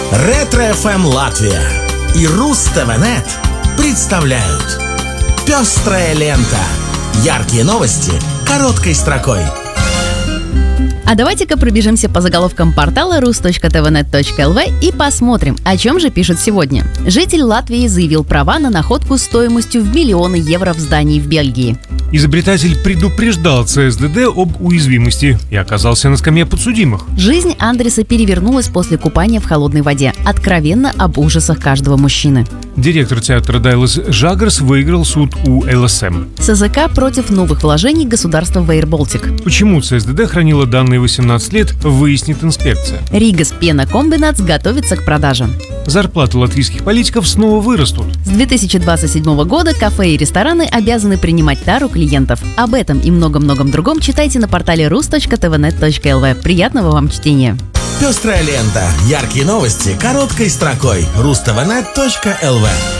Ретро-ФМ Латвия и Руз-ТВ-Нет представляют «Пестрая лента». Яркие новости короткой строкой. А давайте-ка пробежимся по заголовкам портала rus.tvnet.lv и посмотрим, о чем же пишут сегодня. Житель Латвии заявил права на находку стоимостью в миллионы евро в здании в Бельгии. Изобретатель предупреждал ЦСДД об уязвимости и оказался на скамье подсудимых. Жизнь Андреса перевернулась после купания в холодной воде. Откровенно об ужасах каждого мужчины. Директор театра Дайлас Жагарс выиграл суд у ЛСМ. СЗК против новых вложений государства в Air Baltic. Почему ЦСДД хранила данные 18 лет, выяснит инспекция. Ригас Пенокомбинатс готовится к продаже. Зарплаты латвийских политиков снова вырастут. С 2027 года кафе и рестораны обязаны принимать тару клиентов. Об этом и многом-многом другом читайте на портале rus.tvnet.lv. Приятного вам чтения! «Пестрая лента». Яркие новости короткой строкой. Ruz-TVnet.lv.